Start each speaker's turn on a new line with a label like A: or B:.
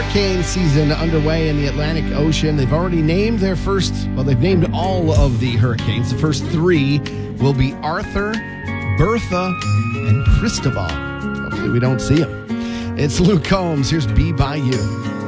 A: hurricane season underway in the Atlantic Ocean. They've already named they've named all of the hurricanes. The first three will be Arthur, Bertha, and Cristobal. Hopefully we don't see them. It's Luke Combs. Here's Be By You.